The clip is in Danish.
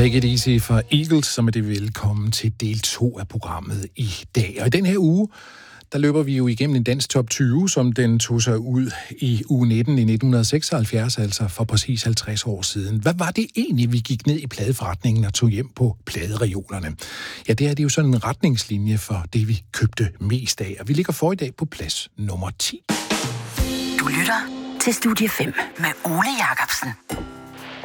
Take It Easy for Eagles, som er det velkommen til del 2 af programmet i dag. Og i den her uge, der løber vi jo igennem en dansk top 20, som den tog sig ud i uge 19 i 1976, altså for præcis 50 år siden. Hvad var det egentlig, vi gik ned i pladeforretningen og tog hjem på pladereolerne? Ja, det er jo sådan en retningslinje for det, vi købte mest af, og vi ligger for i dag på plads nummer 10. Du lytter til Studie 5 med Ole Jacobsen.